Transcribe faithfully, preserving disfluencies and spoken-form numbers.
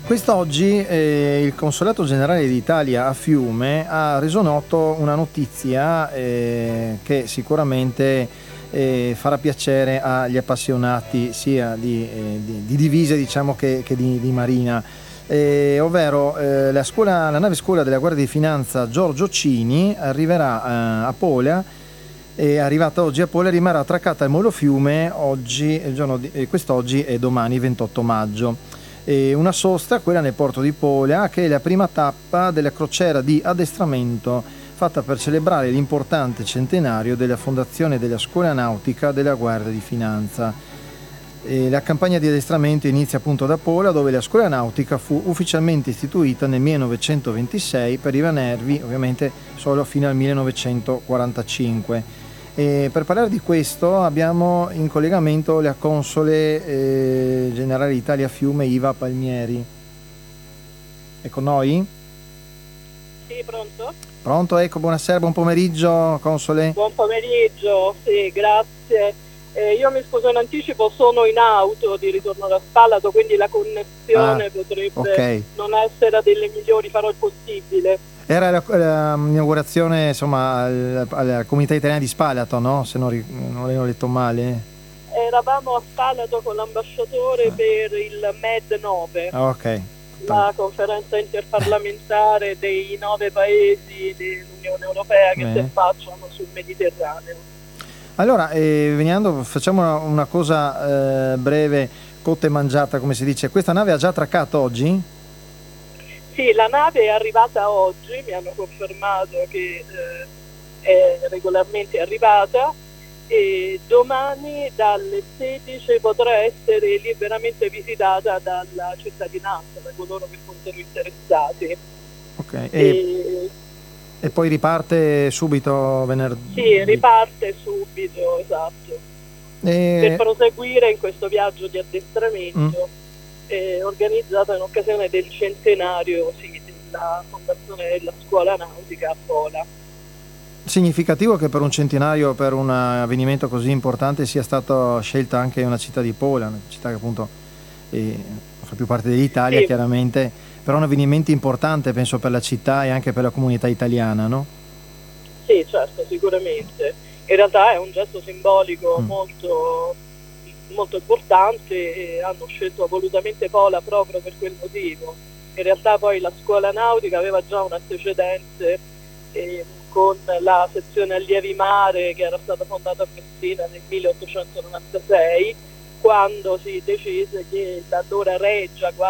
Quest'oggi eh, il Consolato Generale d'Italia a Fiume ha reso noto una notizia eh, che sicuramente eh, farà piacere agli appassionati sia di, eh, di, di divise, diciamo, che, che di, di marina, eh, ovvero eh, la, scuola, la nave scuola della Guardia di Finanza Giorgio Cini arriverà eh, a Pola. È arrivata oggi a Pola e rimarrà attraccata al Molo Fiume oggi, il giorno di, eh, quest'oggi e domani ventotto maggio. E una sosta, quella nel porto di Pola, che è la prima tappa della crociera di addestramento fatta per celebrare l'importante centenario della fondazione della Scuola Nautica della Guardia di Finanza. E la campagna di addestramento inizia appunto da Pola, dove la Scuola Nautica fu ufficialmente istituita nel millenovecentoventisei per i nervi, ovviamente solo fino al millenovecentoquarantacinque. E per parlare di questo abbiamo in collegamento la console eh, generale d'Italia a Fiume, Iva Palmieri. È con noi? Sì, pronto? Pronto, ecco, buonasera, buon pomeriggio, console. Buon pomeriggio, sì, grazie. Eh, io mi scuso in anticipo, sono in auto di ritorno da Spalato, quindi la connessione ah, potrebbe okay. non essere delle migliori, farò il possibile. Era la, la, l'inaugurazione, insomma, alla, alla comunità italiana di Spalato, no? Se non, non l'ho letto male. Eravamo a Spalato con l'ambasciatore ah. per il M E D nove, ah, ok. La conferenza interparlamentare dei nove paesi dell'Unione Europea che si affacciano sul Mediterraneo. Allora, eh, venendo, facciamo una, una cosa eh, breve, cotta e mangiata, come si dice. Questa nave ha già attraccato oggi? Sì, la nave è arrivata oggi, mi hanno confermato che eh, è regolarmente arrivata e domani dalle sedici potrà essere liberamente visitata dalla cittadinanza, da coloro che fossero interessati. Ok, e, e, e poi riparte subito venerdì? Sì, riparte subito, esatto, e... per proseguire in questo viaggio di addestramento. Mm. Eh, organizzata in occasione del centenario sì, della fondazione della scuola nautica a Pola. Significativo che per un centenario, per un avvenimento così importante, sia stata scelta anche una città di Pola, una città che appunto eh, fa più parte dell'Italia, sì. Chiaramente, però è un avvenimento importante, penso, per la città e anche per la comunità italiana, no? Sì, certo, sicuramente. In realtà è un gesto simbolico mm. molto molto importante e hanno scelto volutamente Pola proprio per quel motivo. In realtà poi la scuola nautica aveva già un antecedente eh, con la sezione allievi mare che era stata fondata a Messina nel milleottocentonovantasei, quando si decise che l'allora Regia